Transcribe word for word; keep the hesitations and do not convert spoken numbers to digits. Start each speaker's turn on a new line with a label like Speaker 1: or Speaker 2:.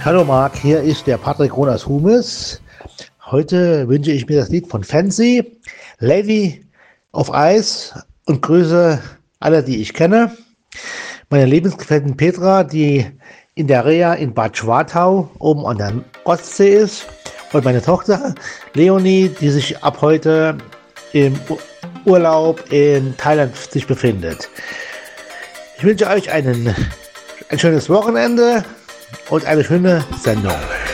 Speaker 1: Hallo Marc, hier ist der Patrick Ronas Humes. Heute wünsche ich mir das Lied von Fancy, Lady of Ice, und grüße alle, die ich kenne. Meine Lebensgefährtin Petra, die in der Reha in Bad Schwartau oben an der Ostsee ist. Und meine Tochter Leonie, die sich ab heute im Urlaub in Thailand sich befindet. Ich wünsche euch einen, ein schönes Wochenende und eine schöne Sendung.